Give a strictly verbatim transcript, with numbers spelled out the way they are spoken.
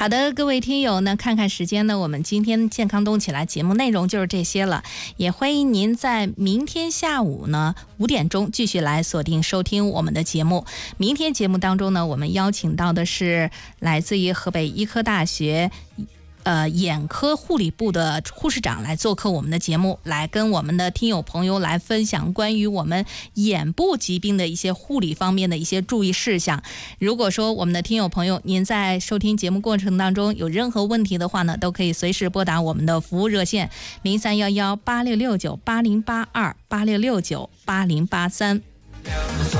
好的，各位听友呢，看看时间呢，我们今天健康动起来节目内容就是这些了，也欢迎您在明天下午呢五点钟继续来锁定收听我们的节目。明天节目当中呢，我们邀请到的是来自于河北医科大学呃，眼科护理部的护士长来做客我们的节目，来跟我们的听友朋友来分享关于我们眼部疾病的一些护理方面的一些注意事项。如果说我们的听友朋友您在收听节目过程当中有任何问题的话呢，都可以随时拨打我们的服务热线零三幺幺八六六九八零八二八六六九八零八三。